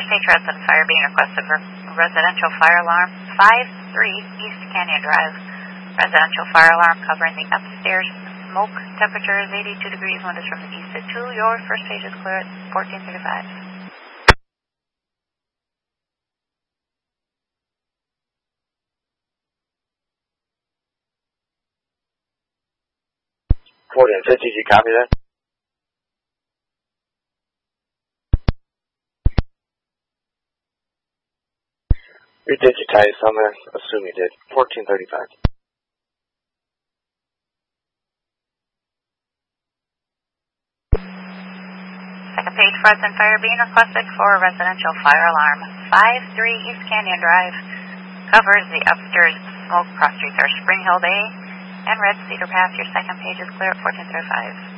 page resident fire being requested for residential fire alarm 53 East Canyon Drive. Residential fire alarm covering the upstairs smoke. Temperature is 82 degrees. Wind is from the east at 2. Your first page is clear at 1435. And 50, do you copy that? You digitized, so I'm going to assume you did. 1435. Second page, resident fire being requested for residential fire alarm 53 East Canyon Drive. Covers the upstairs smoke. Cross streets are Spring Hill Bay and Red Cedar Path. Your second page is clear at 1435.